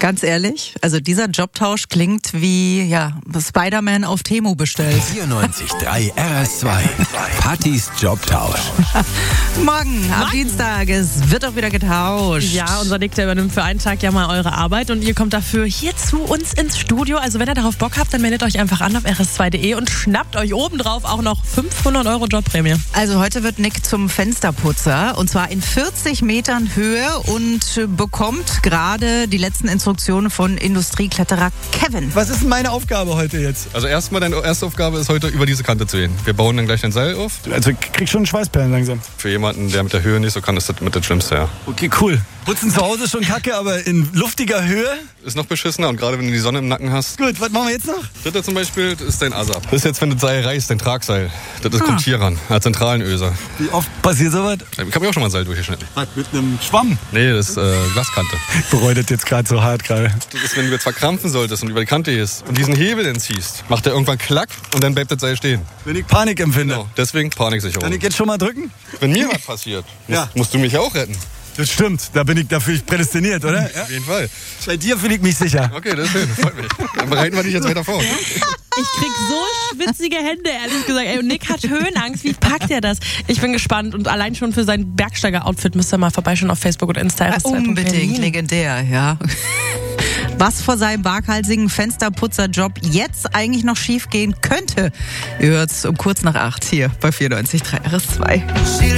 Ganz ehrlich, also dieser Jobtausch klingt wie Spider-Man auf Temu bestellt. 94.3 RS2. Pattys Jobtausch. Morgen, am Dienstag, es wird auch wieder getauscht. Ja, unser Nick, der übernimmt für einen Tag ja mal eure Arbeit und ihr kommt dafür hier zu uns ins Studio. Also wenn ihr darauf Bock habt, dann meldet euch einfach an auf rs2.de und schnappt euch obendrauf auch noch 500 € Jobprämie. Also heute wird Nick zum Fensterputzer und zwar in 40 Metern Höhe und bekommt gerade die letzten Instruktionen von Industriekletterer Kevin. Was ist denn meine Aufgabe heute jetzt? Also erstmal, deine erste Aufgabe ist heute über diese Kante zu gehen. Wir bauen dann gleich ein Seil auf. Also ich krieg schon Schweißperlen langsam. Für jemanden, der mit der Höhe nicht so kann, ist das mit das Schlimmste, ja. Okay, cool. Putzen zu Hause ist schon kacke, aber in luftiger Höhe? Ist noch beschissener und gerade wenn du die Sonne im Nacken hast. Gut, was machen wir jetzt noch? Dritte zum Beispiel, das ist dein ASAP. Das ist jetzt, wenn das Seil reißt, dein Tragseil. Das kommt hier ran, als zentralen Öser. Wie oft passiert sowas? Ich habe mir auch schon mal ein Seil durchgeschnitten. Was, mit einem Schwamm? Nee, das ist Glaskante. Ich bereue das jetzt gerade so hart gerade. Das ist, wenn du jetzt verkrampfen solltest und über die Kante gehst und diesen Hebel dann ziehst, macht der irgendwann Klack und dann bleibt das Seil stehen. Wenn ich Panik empfinde. Genau, deswegen Paniksicherung. Kann ich jetzt schon mal drücken? Wenn mir was passiert, Ja. musst du mich auch retten. Das stimmt, da bin ich dafür prädestiniert, oder? Ja? Auf jeden Fall. Bei dir fühle ich mich sicher. Okay, das ist schön, freut mich. Dann bereiten wir dich jetzt weiter vor. Ich krieg so schwitzige Hände, ehrlich gesagt. Ey, und Nick hat Höhenangst. Wie packt er das? Ich bin gespannt und allein schon für sein Bergsteiger-Outfit müsst ihr mal vorbeischauen auf Facebook und Insta. Unbedingt, legendär, ja. Was vor seinem waghalsigen Fensterputzerjob jetzt eigentlich noch schief gehen könnte, ihr hört's um kurz nach 8 hier bei 94.3 RS2.